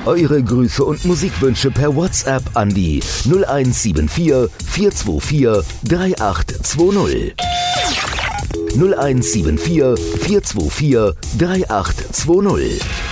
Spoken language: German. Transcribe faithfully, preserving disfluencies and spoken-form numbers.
eure Grüße und Musikwünsche per WhatsApp an die null eins sieben vier, vier zwei vier, drei acht zwei null. null eins sieben vier, vier zwei vier, drei acht zwei null.